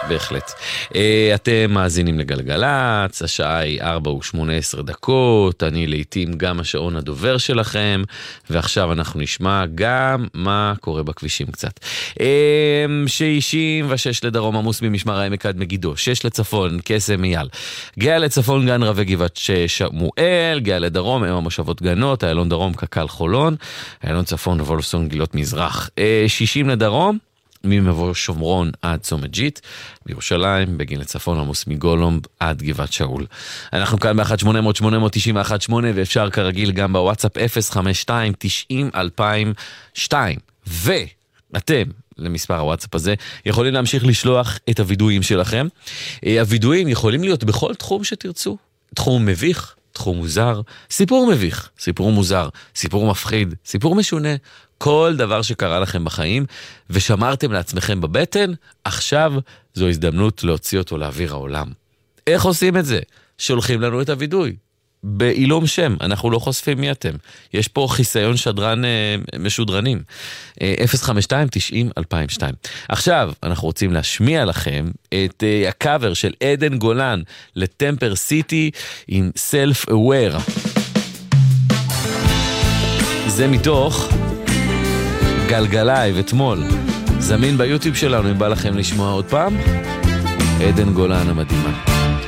בהחלט. אתם מאזינים לגלגלץ, השעה היא 4:18, אני לעתים גם השעון הדובר שלכם, ועכשיו אנחנו נשמע גם מה קורה בכבישים קצת. 66 לדרום עמוס ממשמר העמק עד מגידו, 6 לצפון, קסם אייל, גאה לצפון גן רבי גבעת שמואל, גאה לדרום הם המושבות גנות, איילון דרום קקל חולון, איילון צפון וולפסון גילות מזרח, 60 לדרום, ממבוא שומרון עד צומת ג'יט, בירושלים, בגין לצפון, עמוס מגולום עד גבעת שאול. אנחנו כאן ב-1-800-890-18, ואפשר כרגיל גם בוואטסאפ 052-90-2002. ואתם, למספר הוואטסאפ הזה, יכולים להמשיך לשלוח את הוידואים שלכם. הוידואים יכולים להיות בכל תחום שתרצו. תחום מביך, תחום מוזר, סיפור מביך, סיפור מוזר, סיפור מפחיד, סיפור משונה, כל דבר שקרה לכם בחיים ושמרתם לעצמכם בבטן, עכשיו זו הזדמנות להוציא אותו לאוויר העולם. איך עושים את זה? שולחים לנו את הוידוי. בעילום שם, אנחנו לא חושפים מי אתם. יש פה חיסיון שדרן משודרנים. 052-90-2002. עכשיו, אנחנו רוצים להשמיע לכם את הקאבר של עדן גולן לטמפר סיטי עם Self Aware. זה מתוך גלגלייב אתמול. זמין ביוטיוב שלנו אם בא לכם לשמוע עוד פעם. עדן גולן המדהימה.